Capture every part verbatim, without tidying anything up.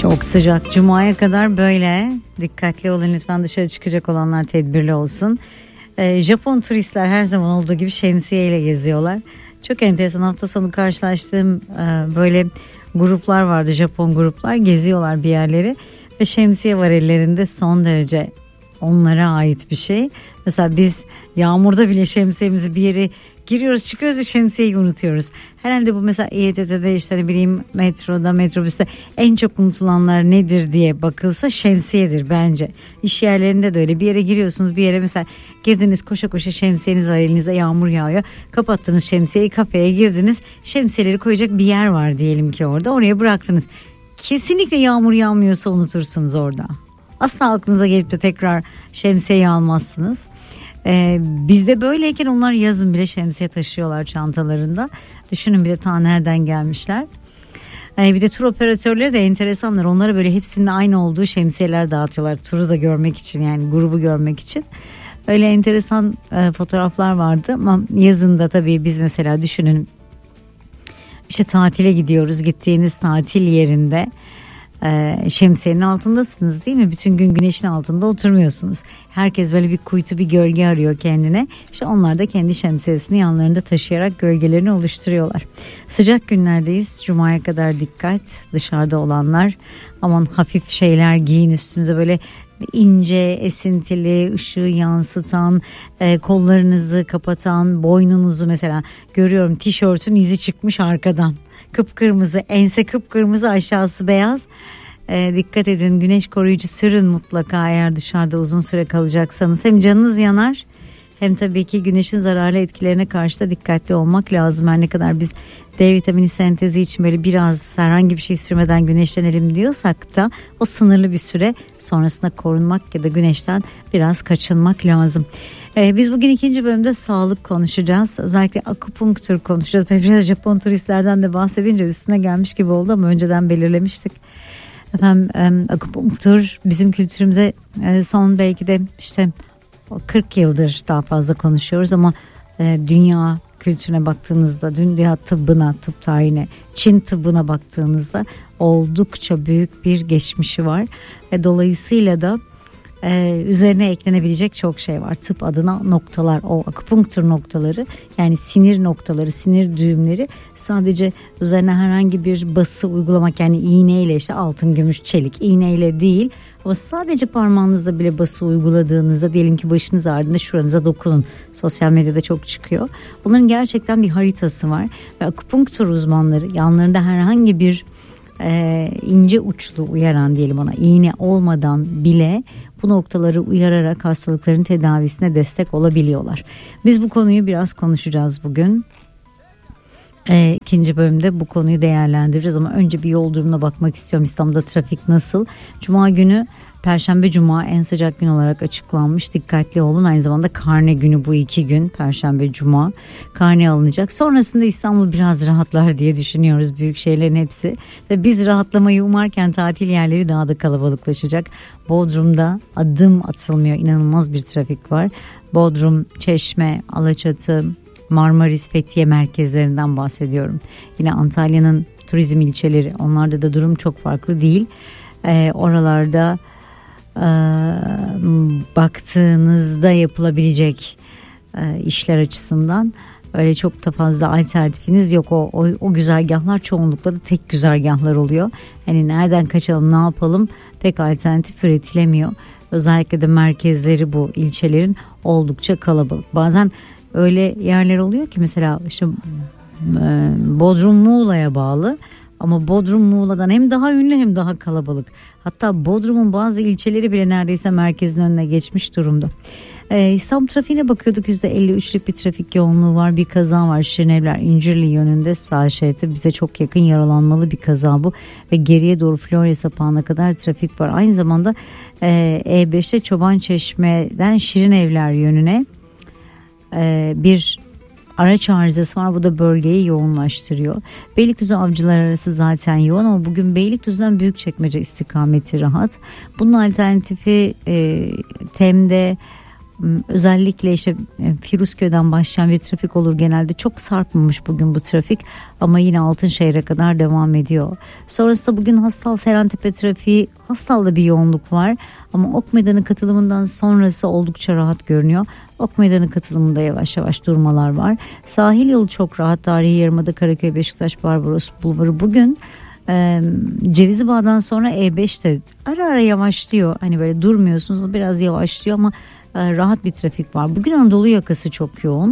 Çok sıcak. Cuma'ya kadar böyle. Dikkatli olun lütfen, dışarı çıkacak olanlar tedbirli olsun. Ee, Japon turistler her zaman olduğu gibi şemsiyeyle geziyorlar. Çok enteresan, hafta sonu karşılaştığım e, böyle gruplar vardı, Japon gruplar geziyorlar bir yerleri ve şemsiye var ellerinde, son derece onlara ait bir şey. Mesela biz yağmurda bile şemsiyemizi bir yere giriyoruz çıkıyoruz ve şemsiyeyi unutuyoruz. Herhalde bu mesela İ E T T'de işte ne bileyim metroda metrobüste en çok unutulanlar nedir diye bakılsa şemsiyedir bence. İş yerlerinde de öyle, bir yere giriyorsunuz, bir yere mesela girdiniz, koşa koşa şemsiyeniz var elinize, yağmur yağıyor, kapattınız şemsiyeyi, kafeye girdiniz, şemsiyeleri koyacak bir yer var diyelim ki orada, oraya bıraktınız. Kesinlikle yağmur yağmıyorsa unutursunuz orada. Asla aklınıza gelip de tekrar şemsiyeyi almazsınız. Ee, bizde böyleyken onlar yazın bile şemsiye taşıyorlar çantalarında. Düşünün bir de ta nereden gelmişler. Ee, bir de tur operatörleri de enteresanlar. Onlara böyle hepsinin aynı olduğu şemsiyeler dağıtıyorlar. Turu da görmek için, yani grubu görmek için. Öyle enteresan e, fotoğraflar vardı. Ama yazın da tabii biz mesela düşünün. İşte tatile gidiyoruz. Gittiğiniz tatil yerinde Ee, şemsiyenin altındasınız değil mi? Bütün gün güneşin altında oturmuyorsunuz. Herkes böyle bir kuytu, bir gölge arıyor kendine. İşte onlar da kendi şemsiyesini yanlarında taşıyarak gölgelerini oluşturuyorlar. Sıcak günlerdeyiz. Cuma'ya kadar dikkat. Dışarıda olanlar aman hafif şeyler giyin, üstünüze böyle ince, esintili, ışığı yansıtan, e, kollarınızı kapatan, boynunuzu mesela görüyorum, tişörtün izi çıkmış arkadan. Kıpkırmızı, ense kıpkırmızı, aşağısı beyaz. Ee, dikkat edin, güneş koruyucu sürün mutlaka eğer dışarıda uzun süre kalacaksanız. Hem canınız yanar hem tabii ki güneşin zararlı etkilerine karşı da dikkatli olmak lazım. Her ne kadar biz D vitamini sentezi için böyle biraz herhangi bir şey sürmeden güneşlenelim diyorsak da o sınırlı bir süre, sonrasında korunmak ya da güneşten biraz kaçınmak lazım. Ee, biz bugün ikinci bölümde sağlık konuşacağız. Özellikle akupunktur konuşacağız. Biraz Japon turistlerden de bahsedince üstüne gelmiş gibi oldu ama önceden belirlemiştik. Efendim e, akupunktur bizim kültürümüze e, son belki de işte kırk yıldır daha fazla konuşuyoruz ama e, dünya kültürüne baktığınızda, dünya tıbbına, tıp tarihine, Çin tıbbına baktığınızda oldukça büyük bir geçmişi var ve dolayısıyla da Ee, üzerine eklenebilecek çok şey var. Tıp adına noktalar, o akupunktur noktaları, yani sinir noktaları, sinir düğümleri, sadece üzerine herhangi bir bası uygulamak, yani iğneyle, işte altın, gümüş, çelik iğneyle değil, ama sadece parmağınızla bile bası uyguladığınızda, diyelim ki başınız ağrıdığında şuranıza dokunun. Sosyal medyada çok çıkıyor. Bunların gerçekten bir haritası var ve akupunktur uzmanları yanlarında herhangi bir e, ince uçlu uyaran, diyelim ona, iğne olmadan bile bu noktaları uyararak hastalıkların tedavisine destek olabiliyorlar. Biz bu konuyu biraz konuşacağız bugün. Ee, ikinci bölümde bu konuyu değerlendireceğiz ama önce bir yol durumuna bakmak istiyorum. İstanbul'da trafik nasıl? Cuma günü, Perşembe Cuma en sıcak gün olarak açıklanmış. Dikkatli olun. Aynı zamanda karne günü bu iki gün. Perşembe Cuma karne alınacak. Sonrasında İstanbul biraz rahatlar diye düşünüyoruz. Büyük şehirlerin hepsi. Ve biz rahatlamayı umarken tatil yerleri daha da kalabalıklaşacak. Bodrum'da adım atılmıyor. İnanılmaz bir trafik var. Bodrum, Çeşme, Alaçatı, Marmaris, Fethiye merkezlerinden bahsediyorum. Yine Antalya'nın turizm ilçeleri, onlarda da durum çok farklı değil. Ee, oralarda e, baktığınızda yapılabilecek e, işler açısından öyle çok da fazla alternatifiniz yok. O, o, o güzergahlar çoğunlukla da tek güzergahlar oluyor. Hani nereden kaçalım, ne yapalım, pek alternatif üretilemiyor. Özellikle de merkezleri bu ilçelerin oldukça kalabalık. Bazen öyle yerler oluyor ki mesela işte Bodrum Muğla'ya bağlı ama Bodrum Muğla'dan hem daha ünlü hem daha kalabalık. Hatta Bodrum'un bazı ilçeleri bile neredeyse merkezin önüne geçmiş durumda. Ee, İstanbul trafiğine bakıyorduk, yüzde elli üçlük bir trafik yoğunluğu var. Bir kaza var Şirinevler İncirli yönünde sağ şeritte, bize çok yakın, yaralanmalı bir kaza bu ve geriye doğru Florya sapağına kadar trafik var. Aynı zamanda e, E beşte Çobançeşme'den Şirinevler yönüne e, bir araç arızası var. Bu da bölgeyi yoğunlaştırıyor. Beylikdüzü Avcılar arası zaten yoğun ama bugün Beylikdüzü'den Büyükçekmece istikameti rahat. Bunun alternatifi e, Tem'de özellikle işte Firuzköy'den başlayan bir trafik olur genelde. Çok sarkmamış bugün bu trafik ama yine Altınşehir'e kadar devam ediyor. Sonrasında bugün Hastal Seyrantepe trafiği, Hastal'da bir yoğunluk var ama Ok Meydanı katılımından sonrası oldukça rahat görünüyor. Ok Meydanı katılımında yavaş yavaş durmalar var. Sahil yolu çok rahat. Tarihi Yarımada, Karaköy, Beşiktaş, Barbaros Bulvarı bugün e, Cevizli Bağ'dan sonra E beşte ara ara yavaşlıyor. Hani böyle durmuyorsunuz, biraz yavaşlıyor ama e, rahat bir trafik var. Bugün Anadolu yakası çok yoğun.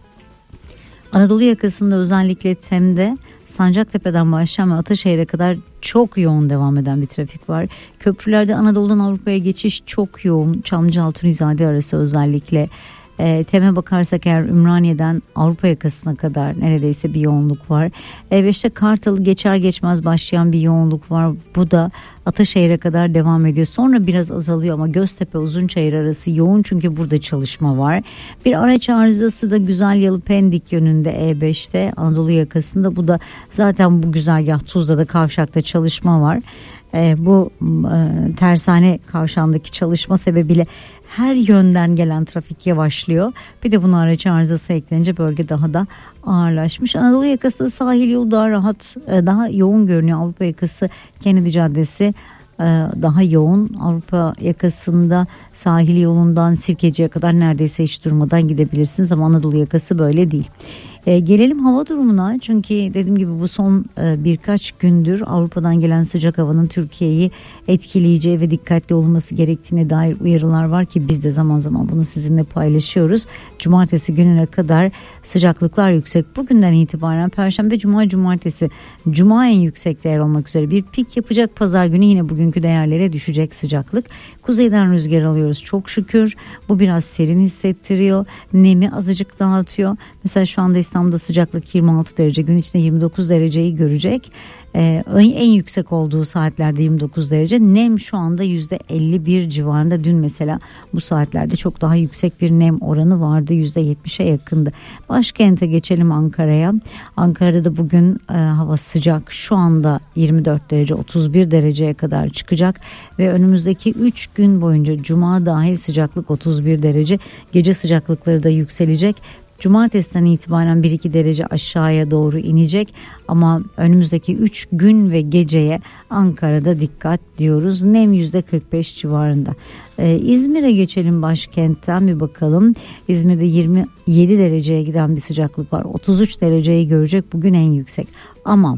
Anadolu yakasında özellikle Tem'de Sancaktepe'den başlayan ve Ataşehir'e kadar çok yoğun devam eden bir trafik var. Köprülerde Anadolu'dan Avrupa'ya geçiş çok yoğun. Çamlıca-Altunizade arası özellikle. E, Tem'e bakarsak eğer Ümraniye'den Avrupa yakasına kadar neredeyse bir yoğunluk var. E beşte Kartal'ı geçer geçmez başlayan bir yoğunluk var. Bu da Ataşehir'e kadar devam ediyor. Sonra biraz azalıyor ama Göztepe Uzunçayır arası yoğun çünkü burada çalışma var. Bir araç arızası da Güzelyalı Pendik yönünde E beşte Anadolu yakasında. Bu da zaten bu güzergah Tuzla'da kavşakta çalışma var. E, bu e, tersane kavşağındaki çalışma sebebiyle her yönden gelen trafik yavaşlıyor. Bir de buna araç arızası eklenince bölge daha da ağırlaşmış. Anadolu yakası sahil yolu daha rahat, daha yoğun görünüyor. Avrupa yakası Kennedy Caddesi daha yoğun. Avrupa yakasında sahil yolundan Sirkeci'ye kadar neredeyse hiç durmadan gidebilirsiniz ama Anadolu yakası böyle değil. E, gelelim hava durumuna, çünkü dediğim gibi bu son e, birkaç gündür Avrupa'dan gelen sıcak havanın Türkiye'yi etkileyeceği ve dikkatli olması gerektiğine dair uyarılar var ki biz de zaman zaman bunu sizinle paylaşıyoruz. Cumartesi gününe kadar sıcaklıklar yüksek. Bugünden itibaren Perşembe, Cuma, Cumartesi, Cuma en yüksek değer olmak üzere bir pik yapacak. Pazar günü yine bugünkü değerlere düşecek sıcaklık. Kuzeyden rüzgar alıyoruz çok şükür. Bu biraz serin hissettiriyor. Nemi azıcık dağıtıyor. Mesela şu anda İstanbul'da sıcaklık yirmi altı derece, gün içinde yirmi dokuz dereceyi görecek. Ee, en yüksek olduğu saatlerde yirmi dokuz derece. Nem şu anda yüzde elli bir civarında. Dün mesela bu saatlerde çok daha yüksek bir nem oranı vardı. yüzde yetmişe yakındı. Başkente geçelim, Ankara'ya. Ankara'da da bugün e, hava sıcak. Şu anda yirmi dört derece, otuz bir dereceye kadar çıkacak. Ve önümüzdeki üç gün boyunca Cuma dahil sıcaklık otuz bir derece. Gece sıcaklıkları da yükselecek. Cumartesiden itibaren bir iki derece aşağıya doğru inecek ama önümüzdeki üç gün ve geceye Ankara'da dikkat diyoruz. Nem yüzde kırk beş civarında. Ee, İzmir'e geçelim, başkentten bir bakalım. İzmir'de yirmi yedi dereceye giden bir sıcaklık var. otuz üç dereceyi görecek bugün en yüksek. Ama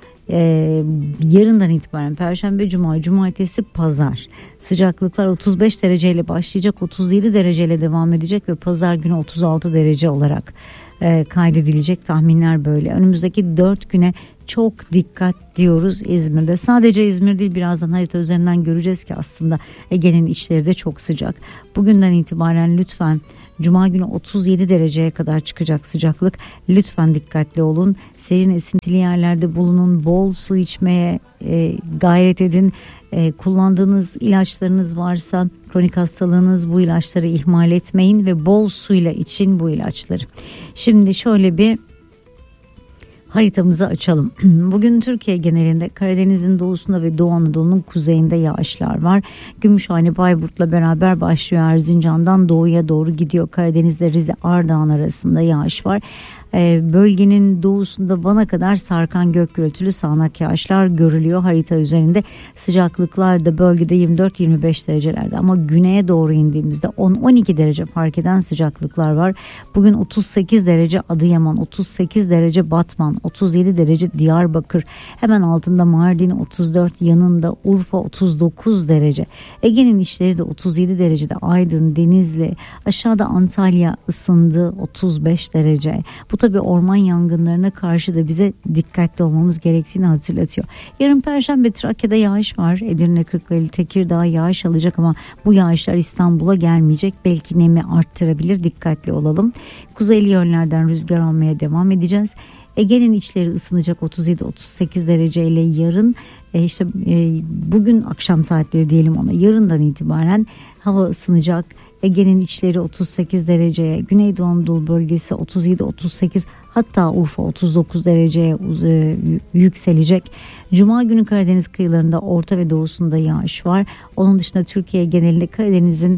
Ee, yarından itibaren Perşembe, Cuma, Cumartesi, Pazar sıcaklıklar otuz beş dereceyle başlayacak, otuz yedi dereceyle devam edecek ve Pazar günü otuz altı derece olarak e, kaydedilecek. Tahminler böyle. Önümüzdeki dört güne çok dikkat diyoruz İzmir'de. Sadece İzmir değil, birazdan harita üzerinden göreceğiz ki aslında Ege'nin içleri de çok sıcak. Bugünden itibaren lütfen Cuma günü otuz yedi dereceye kadar çıkacak sıcaklık. Lütfen dikkatli olun. Serin esintili yerlerde bulunun. Bol su içmeye e, gayret edin. E, kullandığınız ilaçlarınız varsa, kronik hastalığınız, bu ilaçları ihmal etmeyin ve bol suyla için bu ilaçları. Şimdi şöyle bir haritamızı açalım. Bugün Türkiye genelinde Karadeniz'in doğusunda ve Doğu Anadolu'nun kuzeyinde yağışlar var. Gümüşhane, Bayburt'la beraber başlıyor. Erzincan'dan doğuya doğru gidiyor. Karadeniz'de Rize, Ardahan arasında yağış var. Ee, bölgenin doğusunda Van'a kadar sarkan gök gürültülü sağanak yağışlar görülüyor harita üzerinde. Sıcaklıklar da bölgede yirmi dört yirmi beş derecelerde ama güneye doğru indiğimizde on on iki derece fark eden sıcaklıklar var. Bugün otuz sekiz derece Adıyaman, otuz sekiz derece Batman, otuz yedi derece Diyarbakır, hemen altında Mardin otuz dört, yanında Urfa otuz dokuz derece. Ege'nin içleri de otuz yedi derecede, Aydın, Denizli, aşağıda Antalya ısındı otuz beş derece. Bu tabii orman yangınlarına karşı da bize dikkatli olmamız gerektiğini hatırlatıyor. Yarın Perşembe Trakya'da yağış var. Edirne, Kırklareli, Tekirdağ yağış alacak ama bu yağışlar İstanbul'a gelmeyecek. Belki nemi arttırabilir. Dikkatli olalım. Kuzeyli yönlerden rüzgar almaya devam edeceğiz. Ege'nin içleri ısınacak otuz yedi otuz sekiz dereceyle yarın e işte e, bugün akşam saatleri diyelim ona, yarından itibaren hava ısınacak. Ege'nin içleri otuz sekiz dereceye, Güneydoğu Anadolu bölgesi otuz yedi otuz sekiz, hatta Urfa otuz dokuz dereceye e, yükselecek. Cuma günü Karadeniz kıyılarında, orta ve doğusunda yağış var. Onun dışında Türkiye genelinde Karadeniz'in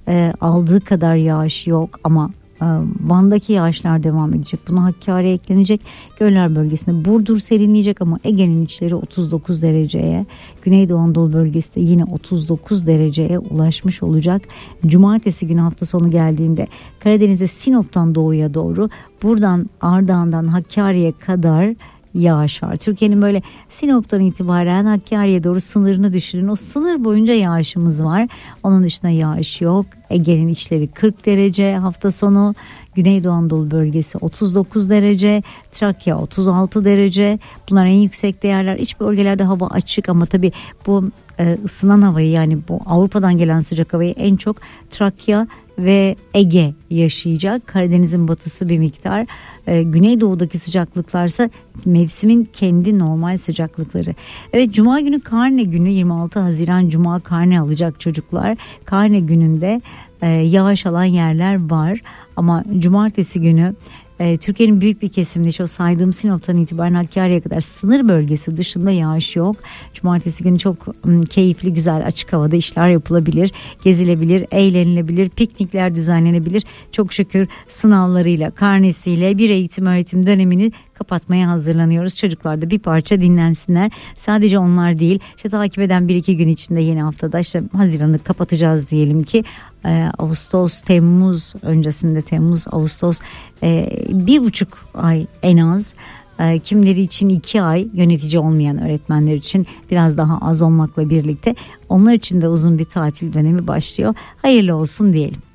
e, aldığı kadar yağış yok ama Van'daki yağışlar devam edecek. Buna Hakkari eklenecek. Göller bölgesinde Burdur serinleyecek ama Ege'nin içleri otuz dokuz dereceye, Güneydoğu Anadolu bölgesi de yine otuz dokuz dereceye ulaşmış olacak. Cumartesi günü hafta sonu geldiğinde Karadeniz'e Sinop'tan doğuya doğru, buradan Ardahan'dan Hakkari'ye kadar yağış var. Türkiye'nin böyle Sinop'tan itibaren Hakkari'ye doğru sınırını düşünün. O sınır boyunca yağışımız var. Onun dışında yağış yok. Ege'nin içleri kırk derece hafta sonu. Güneydoğu Anadolu bölgesi otuz dokuz derece. Trakya otuz altı derece. Bunlar en yüksek değerler. İç bölgelerde hava açık ama tabii bu e, ısınan havayı, yani bu Avrupa'dan gelen sıcak havayı en çok Trakya ve Ege yaşayacak. Karadeniz'in batısı bir miktar. Ee, Güneydoğu'daki sıcaklıklarsa mevsimin kendi normal sıcaklıkları. Evet, Cuma günü karne günü, yirmi altı Haziran Cuma karne alacak çocuklar. Karne gününde e, yağış alan yerler var ama Cumartesi günü e, Türkiye'nin büyük bir kesiminde, şu saydığım Sinop'tan itibaren Hakkari'ye kadar sınır bölgesi dışında yağış yok. Cumartesi günü çok m, keyifli, güzel, açık havada işler yapılabilir, gezilebilir, eğlenilebilir, piknikler düzenlenebilir. Çok şükür sınavlarıyla, karnesiyle bir eğitim öğretim dönemini kapatmaya hazırlanıyoruz. Çocuklar da bir parça dinlensinler. Sadece onlar değil, işte takip eden bir iki gün içinde yeni haftada işte Haziran'ı kapatacağız diyelim ki. Ee, Ağustos, Temmuz öncesinde, Temmuz, Ağustos e, bir buçuk ay en az. E, kimleri için iki ay, yönetici olmayan öğretmenler için biraz daha az olmakla birlikte onlar için de uzun bir tatil dönemi başlıyor. Hayırlı olsun diyelim.